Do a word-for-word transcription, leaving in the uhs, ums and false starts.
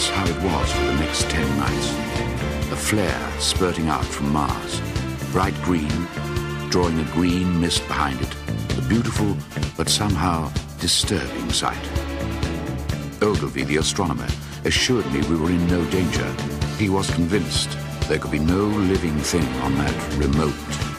that's how it was for the next ten nights. A flare spurting out from Mars, bright green, drawing a green mist behind it, a beautiful but somehow disturbing sight. Ogilvy, the astronomer, assured me we were in no danger. He was convinced there could be no living thing on that remote